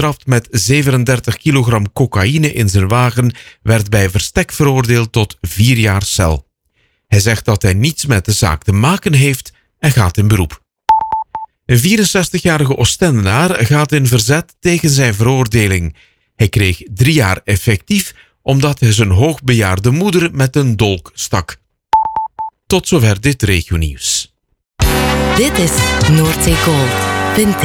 betrapt met 37 kilogram cocaïne in zijn wagen, werd bij verstek veroordeeld tot 4 jaar cel. Hij zegt dat hij niets met de zaak te maken heeft en gaat in beroep. Een 64-jarige Oostendenaar gaat in verzet tegen zijn veroordeling. Hij kreeg 3 jaar effectief omdat hij zijn hoogbejaarde moeder met een dolk stak. Tot zover dit regionieuws. Dit is Noordzee Gold.